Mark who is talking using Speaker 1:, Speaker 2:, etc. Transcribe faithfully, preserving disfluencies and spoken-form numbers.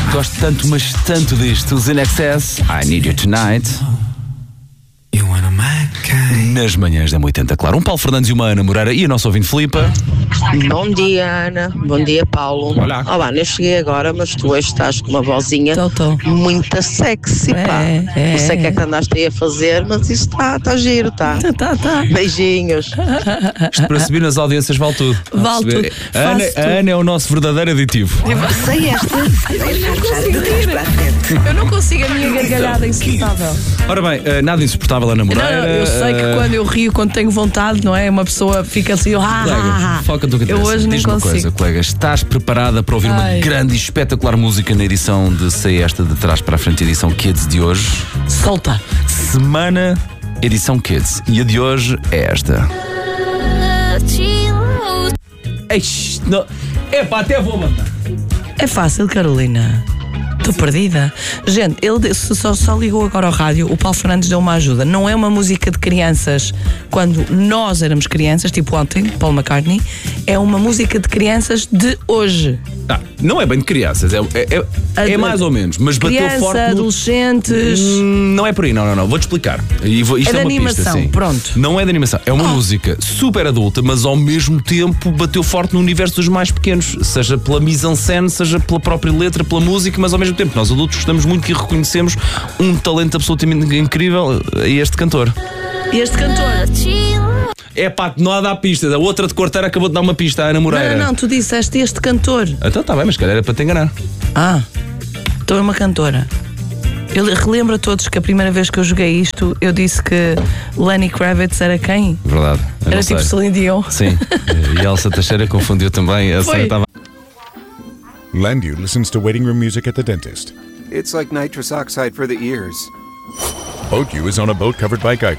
Speaker 1: Gosto tanto, mas tanto disto. Os In Excess, I Need You Tonight. Nas manhãs da oitenta, claro. Um Paulo Fernandes e uma Ana Moreira e a nossa ouvinte Filipa.
Speaker 2: Bom dia, Ana. Bom dia, Paulo.
Speaker 1: Olá.
Speaker 2: Olá, eu cheguei agora, mas tu hoje estás com uma vozinha
Speaker 3: Tô, tô.
Speaker 2: muito sexy, pá.
Speaker 3: É, é.
Speaker 2: Não sei o que é que andaste aí a fazer, mas isso está, está giro, tá?
Speaker 3: Tá, tá.
Speaker 2: Beijinhos.
Speaker 1: Isto para subir nas audiências vale tudo.
Speaker 3: Vale
Speaker 1: Perceber?
Speaker 3: tudo.
Speaker 1: A Ana,
Speaker 3: Faço
Speaker 1: a
Speaker 3: tudo.
Speaker 1: Ana é o nosso verdadeiro aditivo.
Speaker 3: Sei esta. Eu não consigo rir. Eu não consigo, a minha gargalhada é insuportável.
Speaker 1: Ora bem, eh, nada insuportável, Ana
Speaker 3: Não,
Speaker 1: Moreira.
Speaker 3: não, eu sei que
Speaker 1: eh,
Speaker 3: quando eu rio, quando tenho vontade, não é? Uma pessoa fica assim, ah, ah,
Speaker 1: Colega,
Speaker 3: ah.
Speaker 1: foca no que
Speaker 3: Eu
Speaker 1: interessa.
Speaker 3: hoje nem
Speaker 1: Diz-me uma
Speaker 3: consigo.
Speaker 1: coisa, colega, estás preparada para ouvir
Speaker 3: Ai.
Speaker 1: uma grande e espetacular música na edição de Sei Esta de Trás para a Frente, edição Kids de hoje?
Speaker 3: Solta.
Speaker 1: Semana, edição Kids. E a de hoje é esta. Eish, não. Epá, até vou mandar.
Speaker 3: É fácil, Carolina. Estou perdida. Gente, ele disse- só, só ligou agora ao rádio. O Paulo Fernandes deu uma ajuda. Não é uma música de crianças quando nós éramos crianças, tipo ontem, Paul McCartney. É uma música de crianças de hoje.
Speaker 1: Ah, não é bem de crianças, é, é, é, é mais ou menos, mas bateu
Speaker 3: Criança,
Speaker 1: forte no...
Speaker 3: adolescentes.
Speaker 1: Hum, Não é por aí, não, não, não. Vou-te explicar. E vou, isto
Speaker 3: É
Speaker 1: é,
Speaker 3: de
Speaker 1: uma
Speaker 3: animação,
Speaker 1: pista, sim.
Speaker 3: pronto.
Speaker 1: Não é de animação, é uma música super adulta, mas ao mesmo tempo bateu forte no universo dos mais pequenos, seja pela mise-en-scène, seja pela própria letra, pela música, mas ao mesmo tempo nós adultos gostamos muito e reconhecemos um talento absolutamente incrível a este cantor.
Speaker 3: Este cantor.
Speaker 1: É pá, não há dar pistas. A outra de quarteira acabou de dar uma pista, a Ana Moreira.
Speaker 3: Não, não, não, tu disseste este cantor.
Speaker 1: Então está bem, mas calhar era para te enganar.
Speaker 3: Ah, então é uma cantora. Eu relembro a todos que a primeira vez que eu joguei isto, eu disse que Lenny Kravitz era quem?
Speaker 1: Verdade. eu
Speaker 3: Era
Speaker 1: não
Speaker 3: tipo
Speaker 1: sei.
Speaker 3: Celine Dion.
Speaker 1: Sim. E a Elsa Teixeira confundiu também. A
Speaker 3: Foi.
Speaker 1: Sara estava.
Speaker 4: Landu listens to waiting room music at the dentist.
Speaker 5: It's like nitrous oxide for the ears.
Speaker 4: Boat U is on a boat covered by Geico.